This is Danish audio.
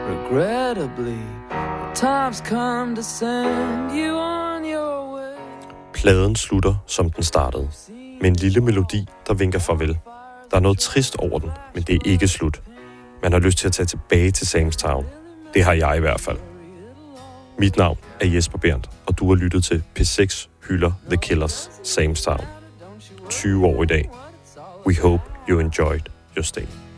Regrettably, time's come to send you on your way. Pladen slutter, som den startede. Med en lille melodi, der vinker farvel. Der er noget trist over den, men det er ikke slut. Man har lyst til at tage tilbage til Samstown. Det har jeg i hvert fald. Mit navn er Jesper Berndt, og du har lyttet til P6 hylder The Killers Samstown. 20 år i dag. We hope you enjoyed your stay.